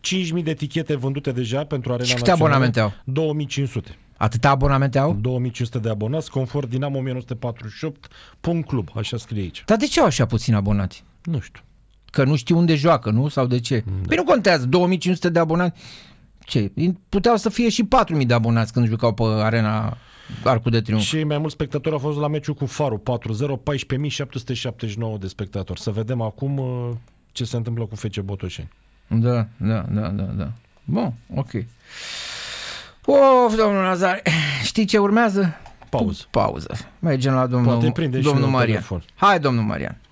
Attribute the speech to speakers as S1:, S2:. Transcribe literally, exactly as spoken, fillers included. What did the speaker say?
S1: cinci mii de etichete vândute deja pentru Arena
S2: Și câte
S1: Națională.
S2: abonamente au?
S1: două mii cinci sute.
S2: Atâta abonamente au?
S1: două mii cinci sute de abonați, conform Dinamo o mie nouă sute patruzeci și opt punct club, așa scrie aici.
S2: Dar de ce au așa puțini abonați?
S1: Nu știu.
S2: Că nu știu unde joacă, nu? Sau de ce? Da. Păi nu contează, două mii cinci sute de abonați. Ce? Puteau să fie și patru mii de abonați când jucau pe Arena Arcul de Triunf.
S1: Și mai mulți spectatori au fost la meciul cu Farul, patru zero, paisprezece mii șapte sute șaptezeci și nouă de spectatori. Să vedem acum uh, ce se întâmplă cu F C Botoșani.
S2: Da, da, da, da, da. Bun, ok. Of, domnul Nazare, știi ce urmează?
S1: Pauză.
S2: Pauză. Mergem la domnul,
S1: Poate prinde și
S2: domnul
S1: un
S2: Marian.
S1: telefon.
S2: Hai, domnul Marian.